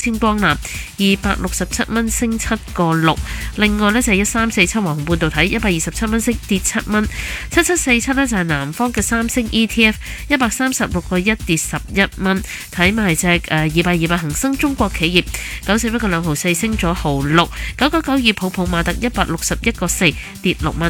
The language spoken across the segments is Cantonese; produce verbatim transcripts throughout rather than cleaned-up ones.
千光南二百六十七蚊升七個六，另外呢，就係一三四七華虹半導體一百二十七蚊升跌七蚊，七七四七呢，就係南方嘅三星 E T F 一百三十六個一跌十一蚊，睇埋隻誒二百二百恒生中國企業九十一個兩毫四升咗毫六，九九九二普普馬特一百六十一個四跌六蚊。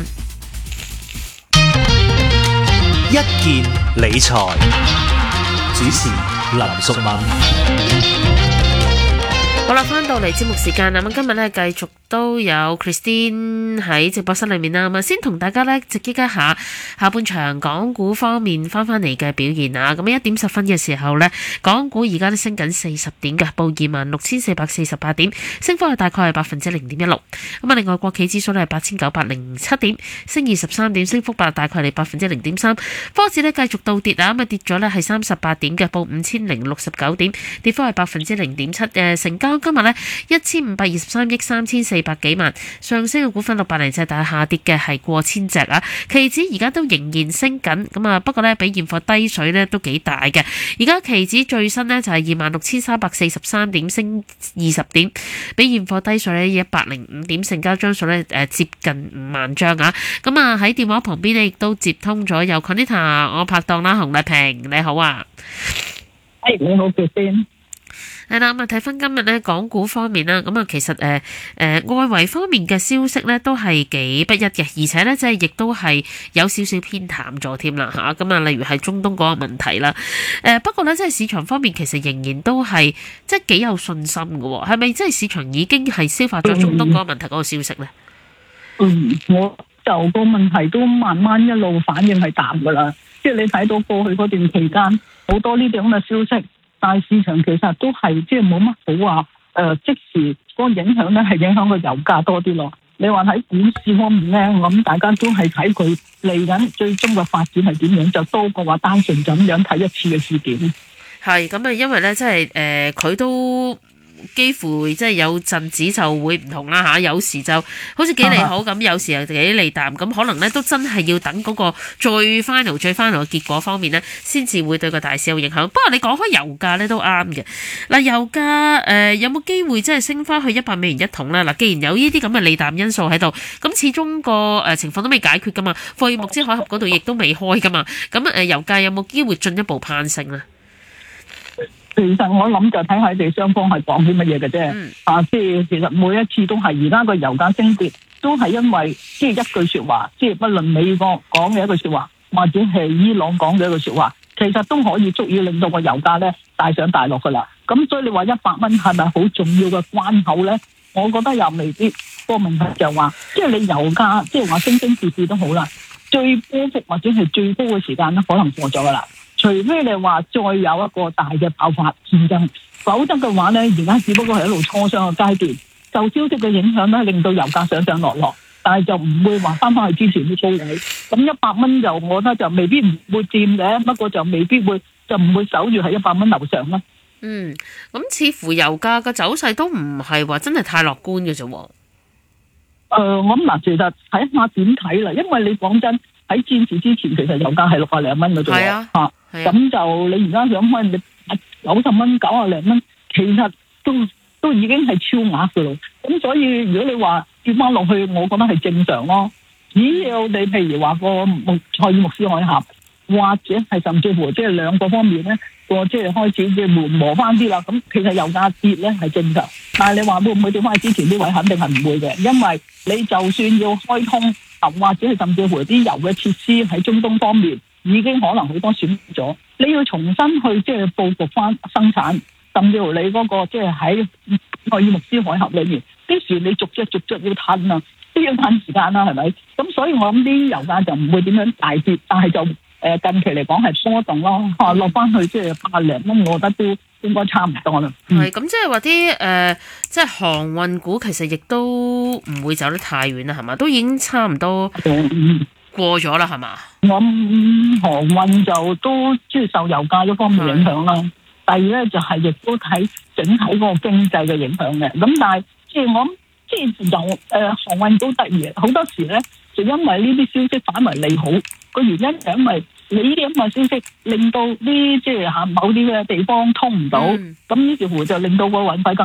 一件理財主持林淑敏。 好啦，翻到嚟節目時間啦，咁今日咧繼續都有 Christine 喺直播室裏面啦，咁啊先同大家咧直擊一下下半場港股方面翻翻嚟嘅表現啊，咁一點十分嘅時候咧，港股而家都升緊四十點嘅，報二萬六千四百四十八點，升幅係大概係百分之零點一六。咁啊，另外國企指數咧係八千九百零七點，升二十三點，升幅大大概係百分之零點三。科指咧繼續倒跌啊，咁啊跌咗咧係三十八點嘅，報五千零六十九點，跌幅係百分之零點七。誒，成交今日呢，一千五百二十三億三千四百幾萬，上升嘅股份六百零隻，但係下跌嘅係過千隻啊。期指而家都仍然升緊，咁啊不過呢，比現貨低水呢都幾大嘅。而家期指最新呢，就係二萬六千三百四十三點，升二十點，比現貨低水呢一百零五點，成交張數呢誒接近五萬張啊。咁啊喺電話旁邊呢，亦都接通咗有 Conita 我拍檔啦，洪麗萍，你好啊。 係，你好，謝先。 係啦，咁啊睇翻今日咧港股方面啦，咁啊其實誒誒、呃、外圍方面嘅消息咧都係幾不一嘅，而且咧即係亦都係有少少偏淡咗添啦嚇。咁啊，例如係中東嗰個問題啦，誒、呃、不過咧即係市場方面其實仍然都係即係幾有信心嘅喎，係咪即係市場已經係消化咗中東嗰個問題嗰個消息咧？ 嗯，我就個問題都慢慢一路反應係淡噶啦，即係你睇到過去嗰段期間好多呢啲咁嘅消息。但係市場其實都係即係冇乜好話誒、呃，即時嗰個影響咧係影響個油價多啲咯。你話喺股市方面咧，我諗大家都係睇佢嚟緊最終嘅發展係點樣，就多過話單純咁樣睇一次嘅事件。係咁啊，因為咧即係誒佢都。幾乎即係有陣子就會唔同啦嚇，有時就好似幾利好咁，有時又幾利淡咁，可能咧都真係要等嗰個最 final 最 final 嘅結果方面咧，先至會對個大市有影響。不過你講開油價咧都啱嘅，嗱油價誒、呃、有冇機會即係升翻去一百美元一桶咧？嗱，既然有呢啲咁嘅利淡因素喺度，咁始終個誒情況都未解決噶嘛，霍爾木茲海峽嗰度亦都未開噶嘛，咁誒油價有冇機會進一步攀升咧？ 其實我諗就睇下你哋雙方係講啲乜嘢嘅啫，嗯、啊，即係其實每一次都係而家個油價升跌，都係因為即係一句說話，即係不論美國講嘅一句說話，或者係伊朗講嘅一句說話，其實都可以足以令到個油價咧大上大落噶啦。咁所以你話一百蚊係咪好重要嘅關口咧？我覺得又未必。個問題就話，即係你油價即係話升升跌跌都好啦，最波幅或者係最高嘅時間咧，可能過咗噶啦。除非你話再有一個大嘅爆發戰爭，否則嘅話咧，而家只不過係一路磋商嘅階段，受消息嘅影響咧，令到油價上上落落，但係就唔會話翻返去之前啲高位。咁一百蚊就我覺得就未必唔會佔嘅，不過就未必會就唔會守住喺一百蚊樓上啦。 嗯，咁似乎油價嘅走勢都唔係話真係太樂觀嘅啫。誒、 呃，我諗嗱，其實睇下點睇啦，因為你講真喺戰事之前，其實油價係六百零蚊嘅啫。係啊。嚇。咁、啊、就你而家想開你九十蚊、九十零蚊，其實都都已經係超額嘅咯。咁所以如果你話跌翻落去，我覺得係正常咯。只要你譬如話個木塞爾木斯海峽，或者係甚至乎即係兩個方面咧，個即係開始即係緩磨翻啲啦。咁其實油價跌咧係正常，但係你話會唔會跌翻去之前啲位，肯定係唔會嘅，因為你就算要開通，或者係甚至乎啲油嘅設施喺中東方面，已經可能好多損咗，你要重新去即係佈局翻生產，甚至乎你嗰、那個即係喺塞爾木斯海峽裏面，啲船你逐隻逐隻要褪啊，都要褪時間啦，係咪？咁所以我諗啲油價就唔會點樣大跌，但係就誒、呃、近期嚟講係波動咯，嚇落翻去即係百零蚊，我覺得都應該差唔多啦。 係咁、嗯，即係話啲誒，即係航運股其實亦都唔會走得太遠啦，係嘛？都已經差唔多。嗯過咗啦，係嘛？ 我航運就都即係受油價一方面影響啦。的第二咧就係亦都睇整體嗰個經濟嘅影響嘅。咁但係即係我即係油誒航運都得意，好多時咧就因為呢啲消息反為利好，個原因就因為你呢啲咁嘅消息令到啲即係嚇某啲嘅地方通唔到，咁於是乎就令到個運費更